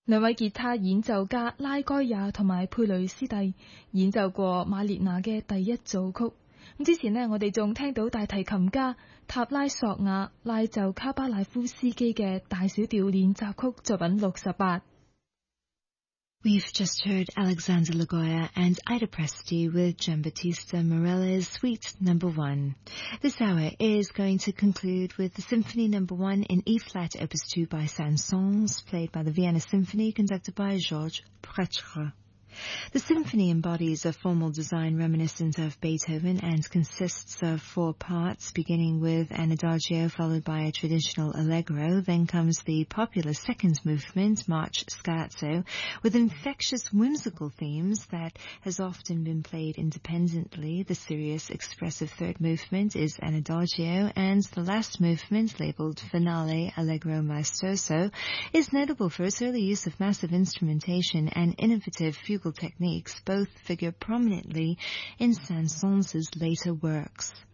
兩位吉他演奏家拉蓋亞同埋佩雷斯蒂演奏過馬列那嘅第一組曲。咁之前呢，我哋仲聽到大提琴家塔拉索亞拉奏卡巴賴夫斯基嘅大小調練習曲作品68。 We've just heard Alexander Lagoya and Ida Presti with Giambattista Morella's Suite No. 1. This hour is going to conclude with the Symphony No. 1 in E-flat Opus 2 by Saint-Saëns, played by the Vienna Symphony, conducted by Georges Prêtre. The symphony embodies a formal design reminiscent of Beethoven and consists of 4 parts, beginning with an adagio followed by a traditional allegro. Then comes the popular second movement, March Scherzo, with infectious whimsical themes that has often been played independently. The serious expressive third movement is an adagio, and the last movement, labeled Finale Allegro Maestoso, is notable for its early use of massive instrumentation and innovative fugal techniques. Both figure prominently in Saint-Saëns' later works.